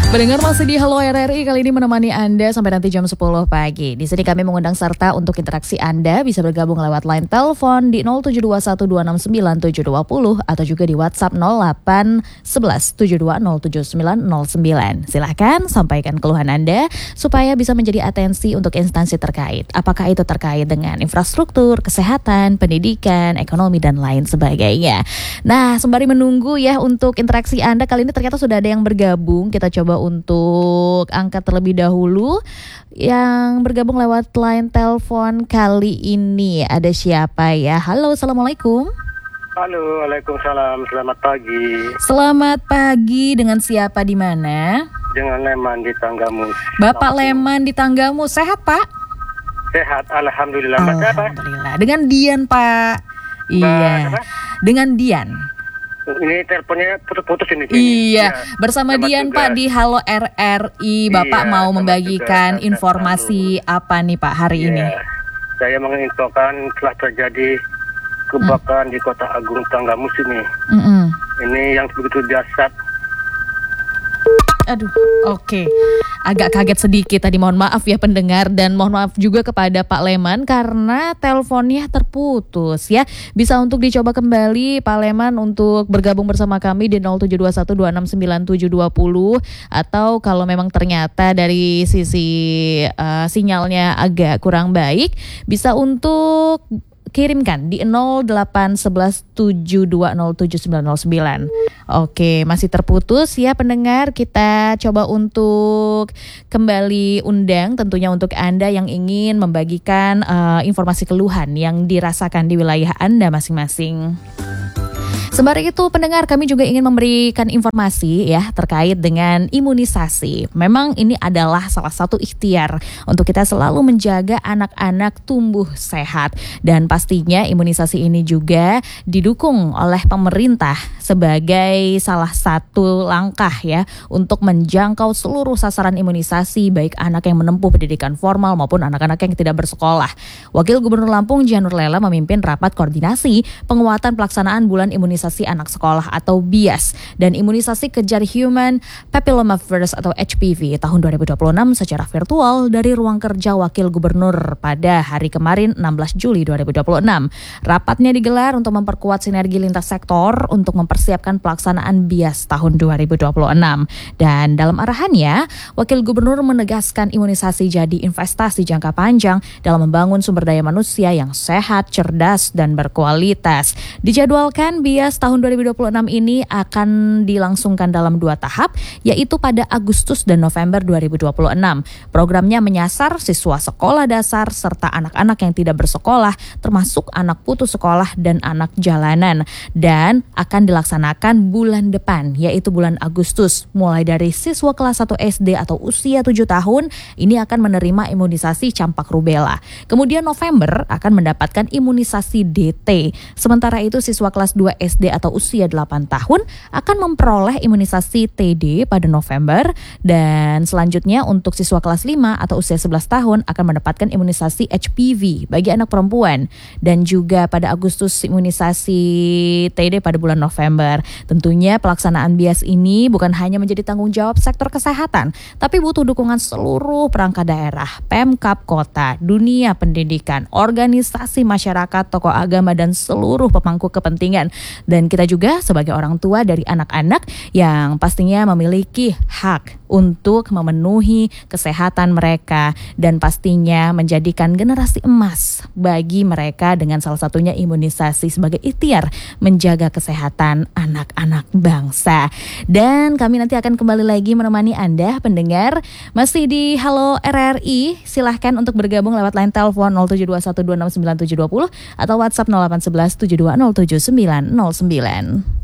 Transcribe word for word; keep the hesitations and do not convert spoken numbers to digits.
Pendengar masih di Halo R R I, kali ini menemani Anda sampai nanti jam sepuluh pagi. Di sini kami mengundang serta untuk interaksi Anda bisa bergabung lewat line telepon di nol tujuh dua satu dua enam sembilan tujuh dua nol atau juga di WhatsApp nol delapan satu satu tujuh dua nol tujuh sembilan nol sembilan. Silahkan sampaikan keluhan Anda supaya bisa menjadi atensi untuk instansi terkait. Apakah itu terkait dengan infrastruktur, kesehatan, pendidikan, ekonomi, dan lain sebagainya. Nah, sembari menunggu ya untuk interaksi Anda, kali ini ternyata sudah ada yang bergabung. Kita coba untuk angkat terlebih dahulu. Yang bergabung lewat line telepon kali ini ada siapa ya? Halo, assalamualaikum. Halo, waalaikumsalam. Selamat pagi. Selamat pagi, dengan siapa di mana? Dengan Leman di Tanggamus. Bapak Leman di Tanggamus, sehat Pak? Sehat, alhamdulillah. Alhamdulillah. Dengan Dian Pak. Iya. Apa? Dengan Dian. Ini teleponnya putus-putus ini. Iya, ya. bersama Selamat Dian juga. Pak di Halo R R I. Bapak Iya, mau selamat membagikan juga. informasi apa nih Pak hari Iya. ini? Saya menginfokan telah terjadi kebakaran hmm. di Kota Agung Tanggamus ini. Mm-mm. Ini yang begitu dahsyat. Aduh, oke. Agak kaget sedikit tadi, mohon maaf ya pendengar, dan mohon maaf juga kepada Pak Leman karena teleponnya terputus ya. Bisa untuk dicoba kembali Pak Leman untuk bergabung bersama kami di nol tujuh dua satu dua enam sembilan tujuh dua nol, atau kalau memang ternyata dari sisi uh, sinyalnya agak kurang baik, bisa untuk kirimkan di nol delapan satu satu tujuh dua nol tujuh sembilan nol sembilan. Oke, masih terputus ya pendengar. Kita coba untuk kembali undang tentunya untuk Anda yang ingin membagikan uh, informasi keluhan yang dirasakan di wilayah Anda masing-masing. Sembari itu pendengar, kami juga ingin memberikan informasi ya terkait dengan imunisasi. Memang ini adalah salah satu ikhtiar untuk kita selalu menjaga anak-anak tumbuh sehat. Dan pastinya imunisasi ini juga didukung oleh pemerintah sebagai salah satu langkah ya untuk menjangkau seluruh sasaran imunisasi baik anak yang menempuh pendidikan formal maupun anak-anak yang tidak bersekolah. Wakil Gubernur Lampung Janur Lela memimpin rapat koordinasi penguatan pelaksanaan bulan imunisasi anak sekolah atau B I A S dan imunisasi kejar Human Papillomavirus atau H P V tahun dua ribu dua puluh enam secara virtual dari ruang kerja Wakil Gubernur pada hari kemarin enam belas Juli dua ribu dua puluh enam. Rapatnya digelar untuk memperkuat sinergi lintas sektor untuk mempersiapkan pelaksanaan B I A S tahun dua ribu dua puluh enam. Dan dalam arahannya, Wakil Gubernur menegaskan imunisasi jadi investasi jangka panjang dalam membangun sumber daya manusia yang sehat, cerdas, dan berkualitas. Dijadwalkan B I A S tahun dua ribu dua puluh enam ini akan dilangsungkan dalam dua tahap, yaitu pada Agustus dan November dua ribu dua puluh enam. Programnya menyasar siswa sekolah dasar serta anak-anak yang tidak bersekolah, termasuk anak putus sekolah dan anak jalanan. Dan akan dilaksanakan bulan depan, yaitu bulan Agustus. Mulai dari siswa kelas satu S D atau usia tujuh tahun, ini akan menerima imunisasi campak rubella. Kemudian November akan mendapatkan imunisasi D T. Sementara itu siswa kelas dua S D atau usia delapan tahun akan memperoleh imunisasi T D pada November, dan selanjutnya untuk siswa kelas lima atau usia sebelas tahun akan mendapatkan imunisasi H P V bagi anak perempuan, dan juga pada Agustus imunisasi T D pada bulan November. Tentunya pelaksanaan B I A S ini bukan hanya menjadi tanggung jawab sektor kesehatan, tapi butuh dukungan seluruh perangkat daerah, Pemkab kota, dunia pendidikan, organisasi masyarakat, tokoh agama, dan seluruh pemangku kepentingan. Dan kita juga sebagai orang tua dari anak-anak yang pastinya memiliki hak untuk memenuhi kesehatan mereka dan pastinya menjadikan generasi emas bagi mereka dengan salah satunya imunisasi sebagai ikhtiar menjaga kesehatan anak-anak bangsa. Dan kami nanti akan kembali lagi menemani Anda pendengar masih di Halo R R I. Silahkan untuk bergabung lewat line telepon nol tujuh dua satu dua enam sembilan tujuh dua nol atau WhatsApp nol delapan satu satu tujuh dua nol tujuh sembilan nol sembilan.